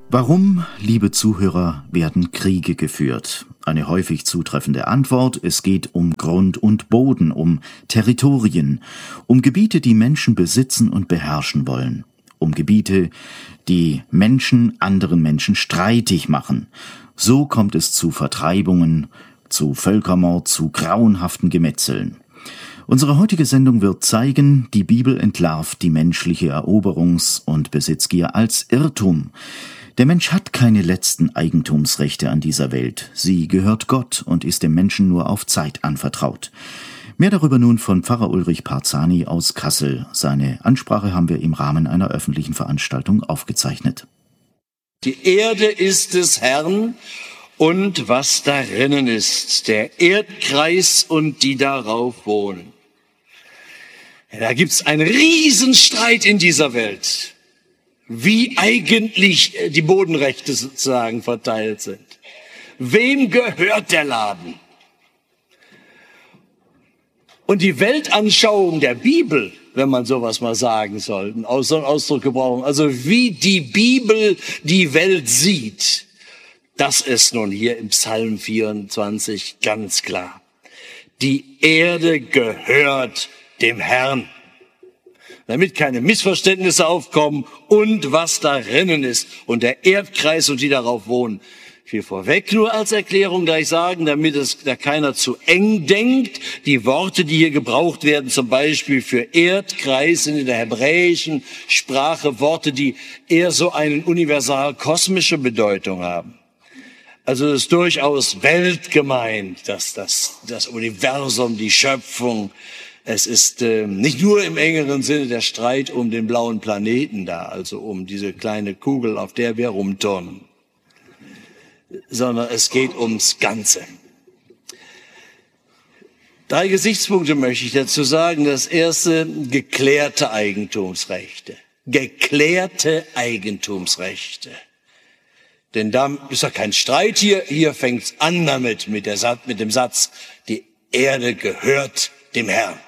Warum, liebe Zuhörer, werden Kriege geführt? Eine häufig zutreffende Antwort: Es geht um Grund und Boden, um Territorien, um Gebiete, die Menschen besitzen und beherrschen wollen, um Gebiete, die Menschen anderen Menschen streitig machen. So kommt es zu Vertreibungen, zu Völkermord, zu grauenhaften Gemetzeln. Unsere heutige Sendung wird zeigen, die Bibel entlarvt die menschliche Eroberungs- und Besitzgier als Irrtum. Der Mensch hat keine letzten Eigentumsrechte an dieser Welt. Sie gehört Gott und ist dem Menschen nur auf Zeit anvertraut. Mehr darüber nun von Pfarrer Ulrich Parzani aus Kassel. Seine Ansprache haben wir im Rahmen einer öffentlichen Veranstaltung aufgezeichnet. Die Erde ist des Herrn und was darinnen ist, der Erdkreis und die darauf wohnen. Ja, da gibt's einen Riesenstreit in dieser Welt, wie eigentlich die Bodenrechte sozusagen verteilt sind. Wem gehört der Laden? Und die Weltanschauung der Bibel, wenn man sowas mal sagen soll, so einen Ausdruck gebrauchen, also wie die Bibel die Welt sieht, das ist nun hier im Psalm 24 ganz klar. Die Erde gehört dem Herrn, damit keine Missverständnisse aufkommen und was darinnen ist und der Erdkreis und die darauf wohnen. Ich will vorweg nur als Erklärung gleich sagen, damit es da keiner zu eng denkt, die Worte, die hier gebraucht werden, zum Beispiel für Erdkreis, sind in der hebräischen Sprache Worte, die eher so eine universal kosmische Bedeutung haben. Also es ist durchaus Welt gemeint, dass das Universum, die Schöpfung. Es ist nicht nur im engeren Sinne der Streit um den blauen Planeten da, also um diese kleine Kugel, auf der wir rumturnen, sondern es geht ums Ganze. 3 Gesichtspunkte möchte ich dazu sagen. Das erste: geklärte Eigentumsrechte. Geklärte Eigentumsrechte. Denn da ist ja kein Streit hier. Hier fängt's an damit, mit dem Satz, die Erde gehört dem Herrn.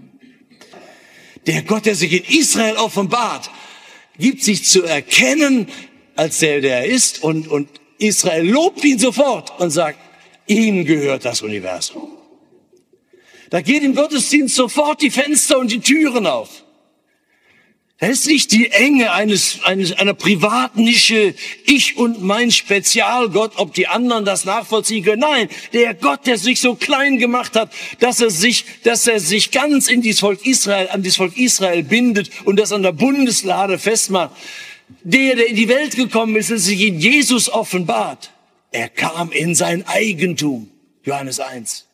Der Gott, der sich in Israel offenbart, gibt sich zu erkennen als der er ist, und Israel lobt ihn sofort und sagt, ihm gehört das Universum. Da geht im Gottesdienst sofort die Fenster und die Türen auf. Das ist nicht die Enge einer privaten Nische, ich und mein Spezialgott, ob die anderen das nachvollziehen können. Nein, der Gott, der sich so klein gemacht hat, dass er sich ganz an das Volk Israel bindet und das an der Bundeslade festmacht. Der in die Welt gekommen ist, ist sich in Jesus offenbart. Er kam in sein Eigentum. Johannes 1.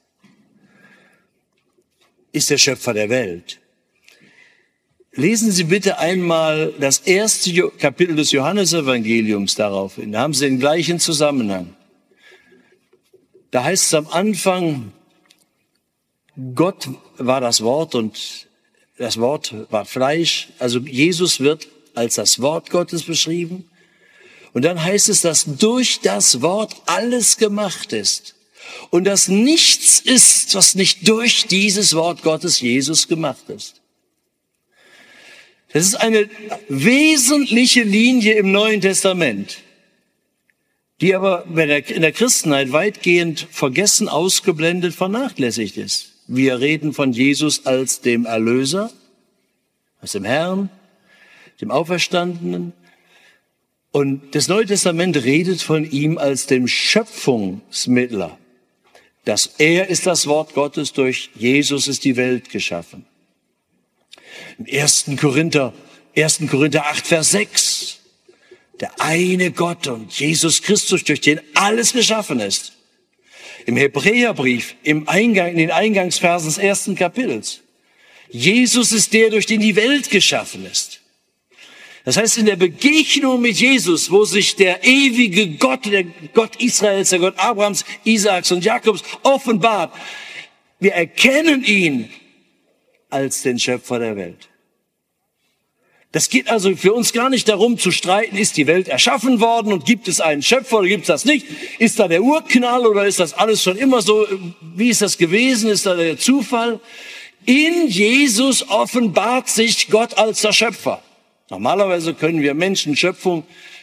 Ist der Schöpfer der Welt. Lesen Sie bitte einmal das erste Kapitel des Johannesevangeliums daraufhin. Da haben Sie den gleichen Zusammenhang. Da heißt es am Anfang, Gott war das Wort und das Wort war Fleisch. Also Jesus wird als das Wort Gottes beschrieben. Und dann heißt es, dass durch das Wort alles gemacht ist. Und dass nichts ist, was nicht durch dieses Wort Gottes Jesus gemacht ist. Das ist eine wesentliche Linie im Neuen Testament, die aber in der Christenheit weitgehend vergessen, ausgeblendet, vernachlässigt ist. Wir reden von Jesus als dem Erlöser, als dem Herrn, dem Auferstandenen. Und das Neue Testament redet von ihm als dem Schöpfungsmittler. Dass er ist das Wort Gottes, durch Jesus ist die Welt geschaffen. Im 1. Korinther 8, Vers 6. Der eine Gott und Jesus Christus, durch den alles geschaffen ist. Im Hebräerbrief, in den Eingangsversen des 1. Kapitels. Jesus ist der, durch den die Welt geschaffen ist. Das heißt, in der Begegnung mit Jesus, wo sich der ewige Gott, der Gott Israels, der Gott Abrahams, Isaaks und Jakobs offenbart, wir erkennen ihn als den Schöpfer der Welt. Das geht also für uns gar nicht darum zu streiten, ist die Welt erschaffen worden und gibt es einen Schöpfer oder gibt es das nicht? Ist da der Urknall oder ist das alles schon immer so? Wie ist das gewesen? Ist da der Zufall? In Jesus offenbart sich Gott als der Schöpfer. Normalerweise können wir Menschen Schöpfung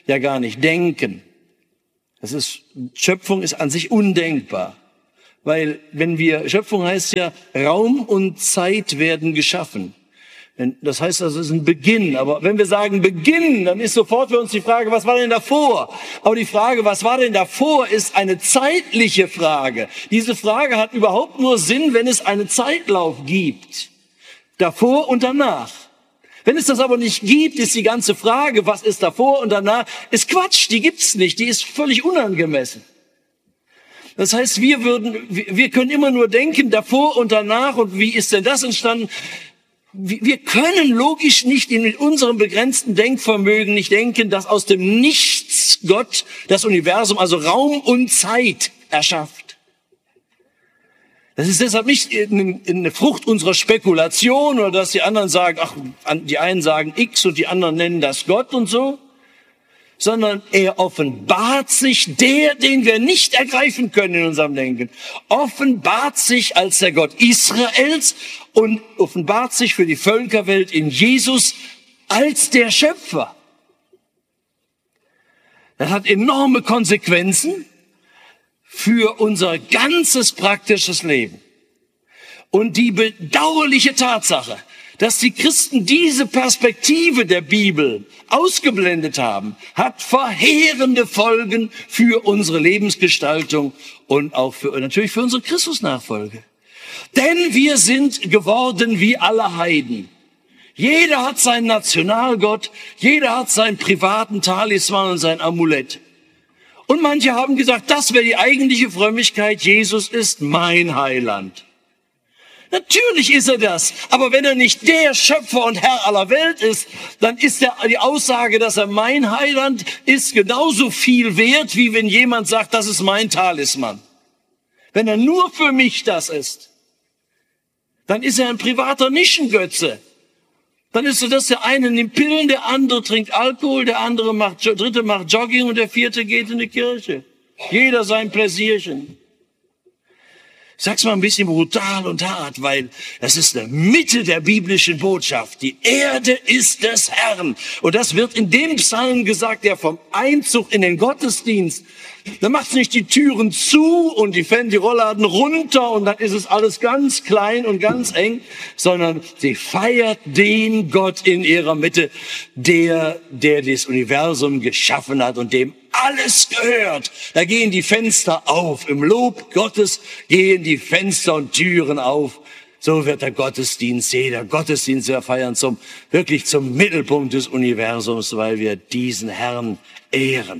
ja gar nicht denken. Schöpfung ist an sich undenkbar. Weil Schöpfung heißt ja, Raum und Zeit werden geschaffen. Das heißt also, es ist ein Beginn. Aber wenn wir sagen Beginn, dann ist sofort für uns die Frage, was war denn davor? Aber die Frage, was war denn davor, ist eine zeitliche Frage. Diese Frage hat überhaupt nur Sinn, wenn es einen Zeitlauf gibt. Davor und danach. Wenn es das aber nicht gibt, ist die ganze Frage, was ist davor und danach, ist Quatsch, die gibt's nicht, die ist völlig unangemessen. Das heißt, wir können immer nur denken, davor und danach, und wie ist denn das entstanden? Wir können logisch nicht mit unserem begrenzten Denkvermögen nicht denken, dass aus dem Nichts Gott das Universum, also Raum und Zeit, erschafft. Das ist deshalb nicht eine Frucht unserer Spekulation oder dass die anderen sagen, die einen sagen X und die anderen nennen das Gott und so, sondern er offenbart sich, den wir nicht ergreifen können in unserem Denken, offenbart sich als der Gott Israels und offenbart sich für die Völkerwelt in Jesus als der Schöpfer. Das hat enorme Konsequenzen für unser ganzes praktisches Leben. Und die bedauerliche Tatsache, dass die Christen diese Perspektive der Bibel ausgeblendet haben, hat verheerende Folgen für unsere Lebensgestaltung und auch natürlich für unsere Christusnachfolge. Denn wir sind geworden wie alle Heiden. Jeder hat seinen Nationalgott, jeder hat seinen privaten Talisman und sein Amulett. Und manche haben gesagt, das wäre die eigentliche Frömmigkeit, Jesus ist mein Heiland. Natürlich ist er das, aber wenn er nicht der Schöpfer und Herr aller Welt ist, dann ist die Aussage, dass er mein Heiland ist, genauso viel wert, wie wenn jemand sagt, das ist mein Talisman. Wenn er nur für mich das ist, dann ist er ein privater Nischengötze. Dann ist so, dass der eine nimmt Pillen, der andere trinkt Alkohol, der dritte macht Jogging und der vierte geht in die Kirche. Jeder sein Pläsierchen. Ich sag's mal ein bisschen brutal und hart, weil das ist eine Mitte der biblischen Botschaft. Die Erde ist des Herrn. Und das wird in dem Psalm gesagt, der vom Einzug in den Gottesdienst. Da macht's nicht die Türen zu und die Rollladen runter und dann ist es alles ganz klein und ganz eng, sondern sie feiert den Gott in ihrer Mitte, der das Universum geschaffen hat und dem alles gehört. Da gehen die Fenster auf. Im Lob Gottes gehen die Fenster und Türen auf. So wird der Gottesdienst, jeder Gottesdienst wir feiern wirklich zum Mittelpunkt des Universums, weil wir diesen Herrn ehren.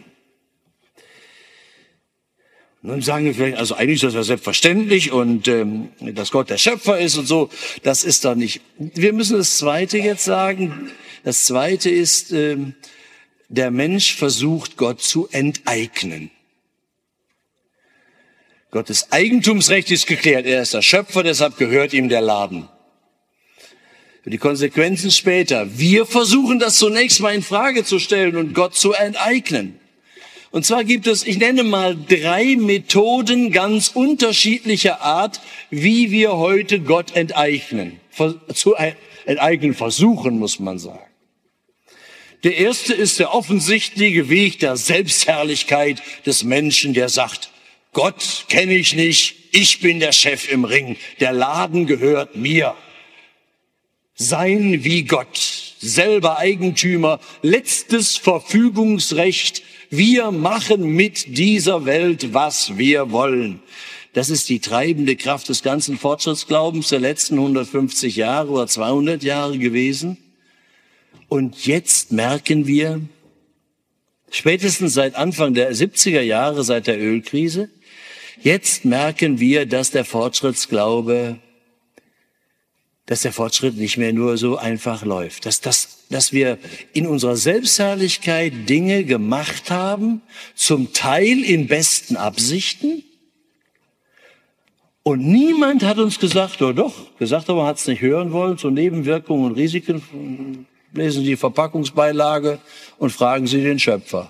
Nun sagen wir vielleicht, also eigentlich ist das ja selbstverständlich und dass Gott der Schöpfer ist und so, das ist doch nicht. Wir müssen das Zweite jetzt sagen. Das Zweite ist, der Mensch versucht, Gott zu enteignen. Gottes Eigentumsrecht ist geklärt. Er ist der Schöpfer, deshalb gehört ihm der Laden. Für die Konsequenzen später. Wir versuchen das zunächst mal in Frage zu stellen und Gott zu enteignen. Und zwar gibt es, ich nenne mal 3 Methoden ganz unterschiedlicher Art, wie wir heute Gott enteignen. Zu enteignen versuchen, muss man sagen. Der erste ist der offensichtliche Weg der Selbstherrlichkeit des Menschen, der sagt, Gott kenne ich nicht, ich bin der Chef im Ring, der Laden gehört mir. Sein wie Gott, selber Eigentümer, letztes Verfügungsrecht, wir machen mit dieser Welt, was wir wollen. Das ist die treibende Kraft des ganzen Fortschrittsglaubens der letzten 150 Jahre oder 200 Jahre gewesen. Und jetzt merken wir, spätestens seit Anfang der 70er Jahre, seit der Ölkrise, jetzt merken wir, dass der Fortschritt nicht mehr nur so einfach läuft. Dass wir in unserer Selbstherrlichkeit Dinge gemacht haben, zum Teil in besten Absichten. Und niemand hat uns gesagt, oder doch, gesagt, aber hat es nicht hören wollen, zu Nebenwirkungen und Risiken. Lesen Sie die Verpackungsbeilage und fragen Sie den Schöpfer.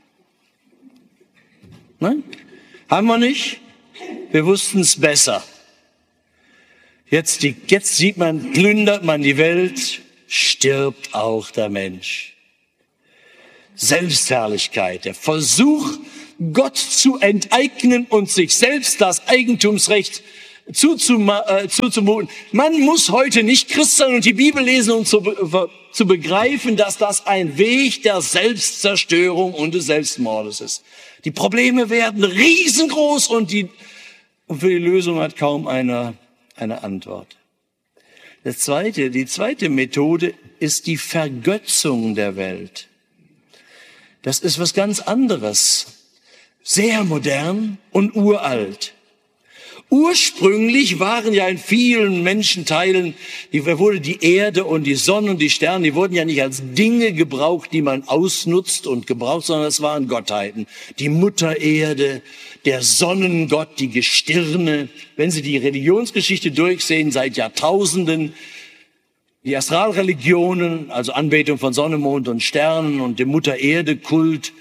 Nein? Haben wir nicht? Wir wussten es besser. Jetzt sieht man, plündert man die Welt, stirbt auch der Mensch. Selbstherrlichkeit, der Versuch, Gott zu enteignen und sich selbst das Eigentumsrecht zuzumuten. Man muss heute nicht Christ sein und die Bibel lesen, um zu begreifen, dass das ein Weg der Selbstzerstörung und des Selbstmordes ist. Die Probleme werden riesengroß und für die Lösung hat kaum einer eine Antwort. Die zweite Methode ist die Vergötzung der Welt. Das ist was ganz anderes. Sehr modern und uralt. Ursprünglich waren ja in vielen Menschenteilen, wurde die Erde und die Sonne und die Sterne, die wurden ja nicht als Dinge gebraucht, die man ausnutzt und gebraucht, sondern es waren Gottheiten. Die Mutter Erde, der Sonnengott, die Gestirne. Wenn Sie die Religionsgeschichte durchsehen, seit Jahrtausenden, die Astralreligionen, also Anbetung von Sonne, Mond und Sternen und dem Mutter-Erde-Kult,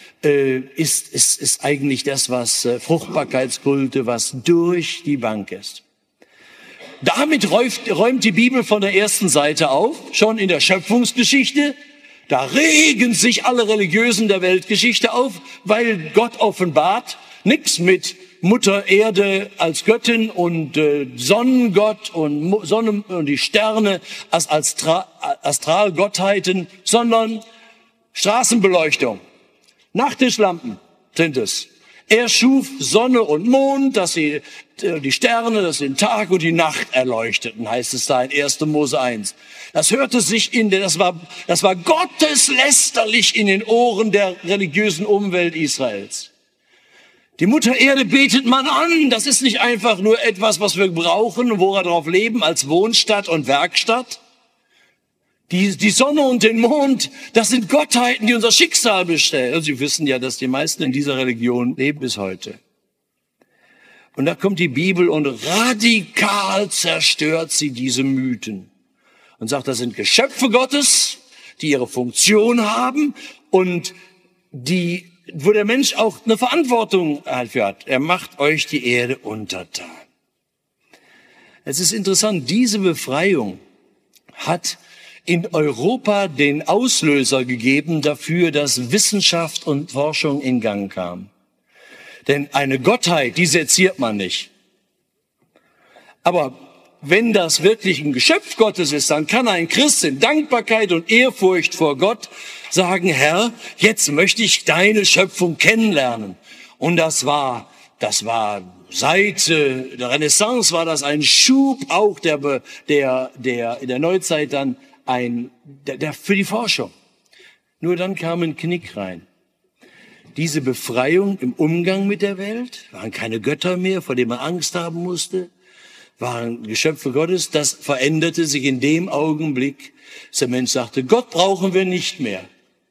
ist eigentlich das, was Fruchtbarkeitskulte, was durch die Bank ist. Damit räumt die Bibel von der ersten Seite auf, schon in der Schöpfungsgeschichte. Da regen sich alle Religiösen der Weltgeschichte auf, weil Gott offenbart, nichts mit Mutter Erde als Göttin und Sonnengott und Sonne und die Sterne als Astralgottheiten, sondern Straßenbeleuchtung. Nachttischlampen sind es. Er schuf Sonne und Mond, dass sie die Sterne, dass sie den Tag und die Nacht erleuchteten, heißt es da in 1. Mose 1. Das hörte sich das war gotteslästerlich in den Ohren der religiösen Umwelt Israels. Die Mutter Erde betet man an. Das ist nicht einfach nur etwas, was wir brauchen, wo wir drauf leben, als Wohnstadt und Werkstatt. Die Sonne und den Mond, das sind Gottheiten, die unser Schicksal bestellen. Und Sie wissen ja, dass die meisten in dieser Religion leben bis heute. Und da kommt die Bibel und radikal zerstört sie diese Mythen. Und sagt, das sind Geschöpfe Gottes, die ihre Funktion haben und wo der Mensch auch eine Verantwortung für hat. Er macht euch die Erde untertan. Es ist interessant, diese Befreiung hat in Europa den Auslöser gegeben dafür, dass Wissenschaft und Forschung in Gang kam. Denn eine Gottheit, die seziert man nicht. Aber wenn das wirklich ein Geschöpf Gottes ist, dann kann ein Christ in Dankbarkeit und Ehrfurcht vor Gott sagen, Herr, jetzt möchte ich deine Schöpfung kennenlernen. Und das war seit der Renaissance war das ein Schub auch der in der Neuzeit dann für die Forschung. Nur dann kam ein Knick rein. Diese Befreiung im Umgang mit der Welt, waren keine Götter mehr, vor denen man Angst haben musste, waren Geschöpfe Gottes, das veränderte sich in dem Augenblick, dass der Mensch sagte, Gott brauchen wir nicht mehr.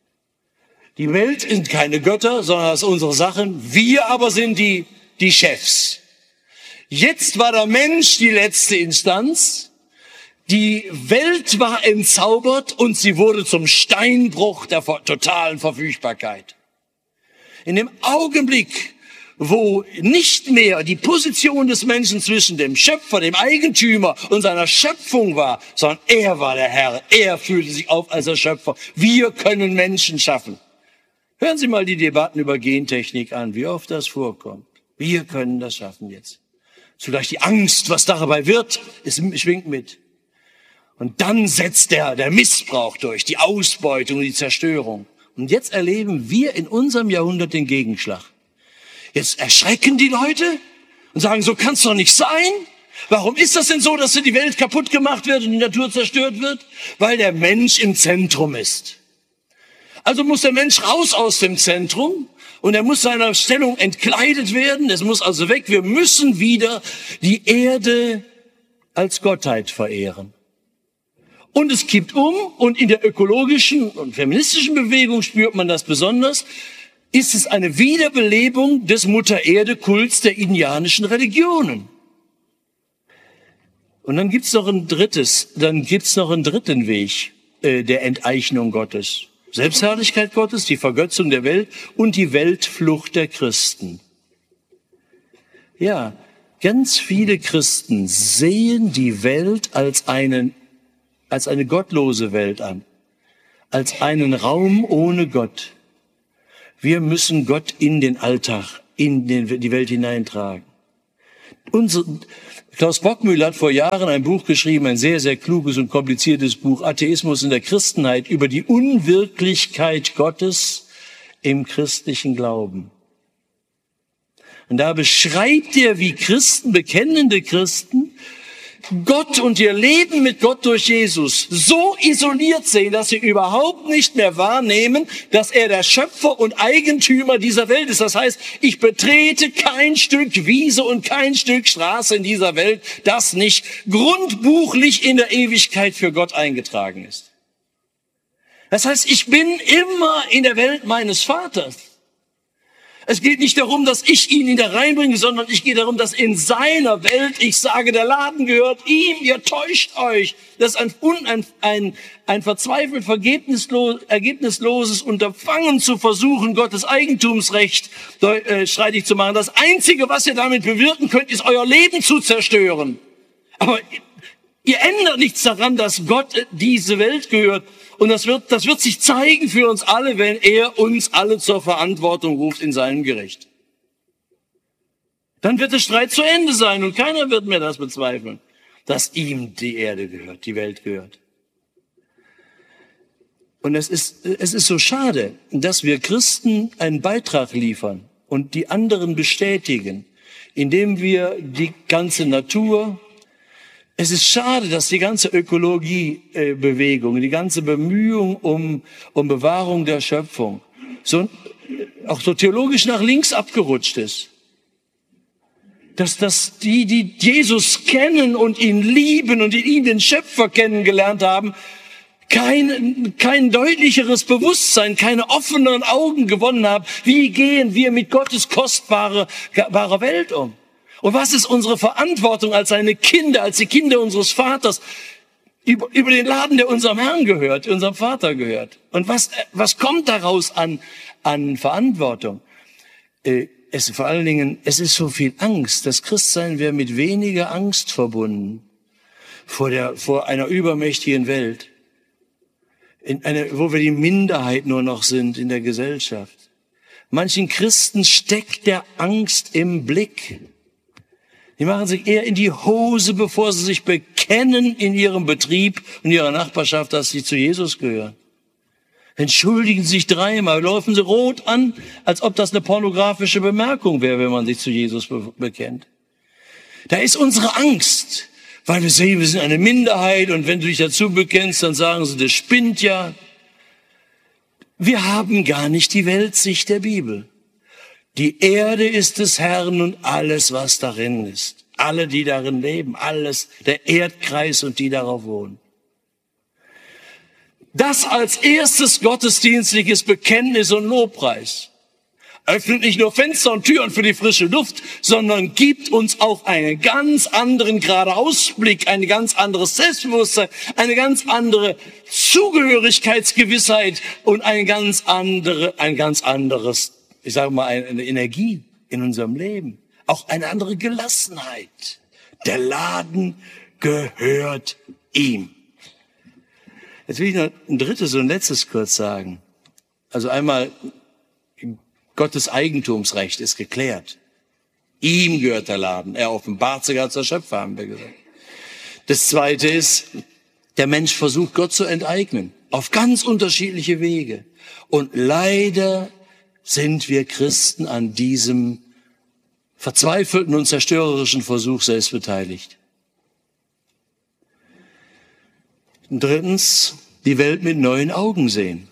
Die Welt sind keine Götter, sondern das sind unsere Sachen, wir aber sind die Chefs. Jetzt war der Mensch die letzte Instanz. Die Welt war entzaubert und sie wurde zum Steinbruch der totalen Verfügbarkeit. In dem Augenblick, wo nicht mehr die Position des Menschen zwischen dem Schöpfer, dem Eigentümer und seiner Schöpfung war, sondern er war der Herr, er fühlte sich auf als der Schöpfer. Wir können Menschen schaffen. Hören Sie mal die Debatten über Gentechnik an, wie oft das vorkommt. Wir können das schaffen jetzt. Zugleich die Angst, was dabei wird, schwingt mit. Und dann setzt der Missbrauch durch, die Ausbeutung und die Zerstörung. Und jetzt erleben wir in unserem Jahrhundert den Gegenschlag. Jetzt erschrecken die Leute und sagen, so kann's doch nicht sein. Warum ist das denn so, dass die Welt kaputt gemacht wird und die Natur zerstört wird? Weil der Mensch im Zentrum ist. Also muss der Mensch raus aus dem Zentrum und er muss seiner Stellung entkleidet werden. Es muss also weg. Wir müssen wieder die Erde als Gottheit verehren. Und es kippt um und in der ökologischen und feministischen Bewegung spürt man das besonders. Ist es eine Wiederbelebung des Mutter-Erde-Kults der indianischen Religionen. Und dann gibt's noch einen dritten Weg der Enteignung Gottes. Selbstherrlichkeit Gottes, die Vergötzung der Welt und die Weltflucht der Christen. Ja, ganz viele Christen sehen die Welt als eine gottlose Welt an. als einen Raum ohne Gott. Wir müssen Gott in den Alltag, die Welt hineintragen. Klaus Bockmühl hat vor Jahren ein Buch geschrieben, ein sehr, sehr kluges und kompliziertes Buch, Atheismus in der Christenheit, über die Unwirklichkeit Gottes im christlichen Glauben. Und da beschreibt er, wie Christen, bekennende Christen, Gott und ihr Leben mit Gott durch Jesus so isoliert sehen, dass sie überhaupt nicht mehr wahrnehmen, dass er der Schöpfer und Eigentümer dieser Welt ist. Das heißt, ich betrete kein Stück Wiese und kein Stück Straße in dieser Welt, das nicht grundbuchlich in der Ewigkeit für Gott eingetragen ist. Das heißt, ich bin immer in der Welt meines Vaters. Es geht nicht darum, dass ich ihn da reinbringe, sondern es geht darum, dass in seiner Welt, ich sage, der Laden gehört ihm, ihr täuscht euch. Das ist ein verzweifelt, ergebnisloses Unterfangen zu versuchen, Gottes Eigentumsrecht streitig zu machen. Das Einzige, was ihr damit bewirken könnt, ist, euer Leben zu zerstören. Aber ihr ändert nichts daran, dass Gott diese Welt gehört. Und das wird sich zeigen für uns alle, wenn er uns alle zur Verantwortung ruft in seinem Gericht. Dann wird der Streit zu Ende sein und keiner wird mehr das bezweifeln, dass ihm die Erde gehört, die Welt gehört. Und es ist so schade, dass wir Christen einen Beitrag liefern und die anderen bestätigen, indem wir die ganze Natur. Es ist schade, dass die ganze Ökologiebewegung, die ganze Bemühung um Bewahrung der Schöpfung auch so theologisch nach links abgerutscht ist. Dass die Jesus kennen und ihn lieben und in ihm den Schöpfer kennengelernt haben, kein deutlicheres Bewusstsein, keine offeneren Augen gewonnen haben. Wie gehen wir mit Gottes kostbarer Welt um? Und was ist unsere Verantwortung als seine Kinder, als die Kinder unseres Vaters, über den Laden, der unserem Herrn gehört, unserem Vater gehört? Und was kommt daraus an Verantwortung? Vor allen Dingen, es ist so viel Angst. Das Christsein wäre mit weniger Angst verbunden vor einer übermächtigen Welt, wo wir die Minderheit nur noch sind in der Gesellschaft. Manchen Christen steckt der Angst im Blick. Die machen sich eher in die Hose, bevor sie sich bekennen in ihrem Betrieb und ihrer Nachbarschaft, dass sie zu Jesus gehören. Entschuldigen sich dreimal, laufen sie rot an, als ob das eine pornografische Bemerkung wäre, wenn man sich zu Jesus bekennt. Da ist unsere Angst, weil wir sehen, wir sind eine Minderheit und wenn du dich dazu bekennst, dann sagen sie, das spinnt ja. Wir haben gar nicht die Weltsicht der Bibel. Die Erde ist des Herrn und alles, was darin ist. Alle, die darin leben, alles, der Erdkreis und die darauf wohnen. Das als erstes gottesdienstliches Bekenntnis und Lobpreis öffnet nicht nur Fenster und Türen für die frische Luft, sondern gibt uns auch einen ganz anderen gerade Ausblick, ein ganz anderes Selbstbewusstsein, eine ganz andere Zugehörigkeitsgewissheit und ein ganz anderes, ich sage mal, eine Energie in unserem Leben. Auch eine andere Gelassenheit. Der Laden gehört ihm. Jetzt will ich noch ein drittes und letztes kurz sagen. Also einmal, Gottes Eigentumsrecht ist geklärt. Ihm gehört der Laden. Er offenbart sich als der Schöpfer, haben wir gesagt. Das zweite ist, der Mensch versucht Gott zu enteignen. Auf ganz unterschiedliche Wege. Und leider sind wir Christen an diesem verzweifelten und zerstörerischen Versuch selbst beteiligt. Und drittens, die Welt mit neuen Augen sehen.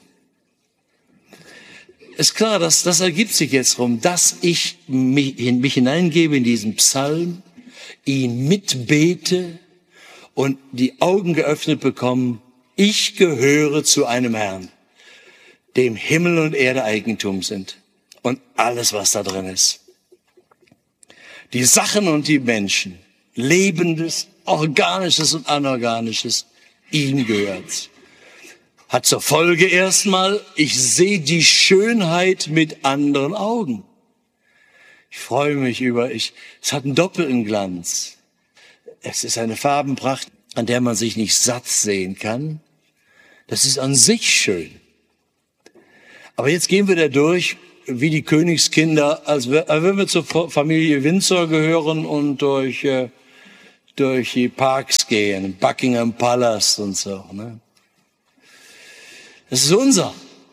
Ist klar, das ergibt sich jetzt darum, dass ich mich hineingebe in diesen Psalm, ihn mitbete und die Augen geöffnet bekomme. Ich gehöre zu einem Herrn, dem Himmel und Erde Eigentum sind und alles, was da drin ist. Die Sachen und die Menschen, Lebendes, Organisches und Anorganisches, ihm gehört's. Hat zur Folge erstmal, ich sehe die Schönheit mit anderen Augen. Ich freue mich es hat einen doppelten Glanz. Es ist eine Farbenpracht, an der man sich nicht satt sehen kann. Das ist an sich schön. Aber jetzt gehen wir da durch wie die Königskinder, als wenn wir zur Familie Windsor gehören und durch die Parks gehen, Buckingham Palace und so. Ne? Das ist unser.